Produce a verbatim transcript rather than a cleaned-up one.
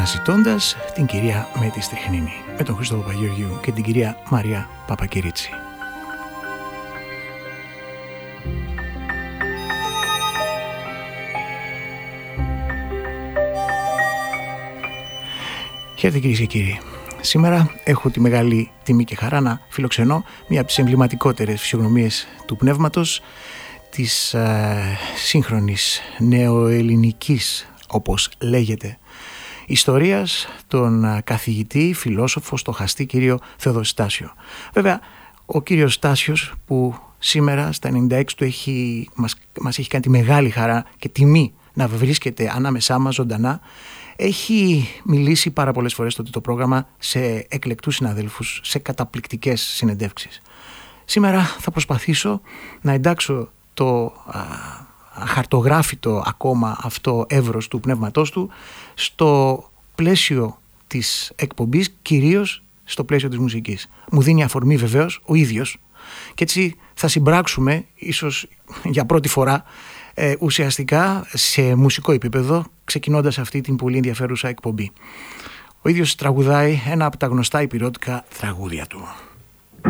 αναζητώντας την κυρία με τη Στριχνίνη, με τον Χρήστο Παπαγεωργίου και την κυρία Μαρία Παπακυρίτσι. Χαίρετε κυρίες και κύριοι. Σήμερα έχω τη μεγάλη τιμή και χαρά να φιλοξενώ μία από τις εμβληματικότερες φυσιογνωμίες του πνεύματος της ε, σύγχρονης νεοελληνικής, όπως λέγεται, ιστορίας, τον καθηγητή, φιλόσοφο, στοχαστή κύριο Θεοδόση Στάσιο. Βέβαια, ο κύριος Στάσιος, που σήμερα στα ενενήντα έξι του έχει, μας, μας έχει κάνει τη μεγάλη χαρά και τιμή να βρίσκεται ανάμεσά μας ζωντανά, έχει μιλήσει πάρα πολλές φορές στο το πρόγραμμα σε εκλεκτούς συναδέλφους, σε καταπληκτικές συνεντεύξεις. Σήμερα θα προσπαθήσω να εντάξω το α, αχαρτογράφητο ακόμα αυτό εύρος του πνεύματός του στο πλαίσιο της εκπομπής, κυρίως στο πλαίσιο της μουσικής. Μου δίνει αφορμή βεβαίως ο ίδιος και έτσι θα συμπράξουμε ίσως για πρώτη φορά ε, ουσιαστικά σε μουσικό επίπεδο, ξεκινώντας αυτή την πολύ ενδιαφέρουσα εκπομπή. Ο ίδιος τραγουδάει ένα από τα γνωστά υπηρώτικα τραγούδια του.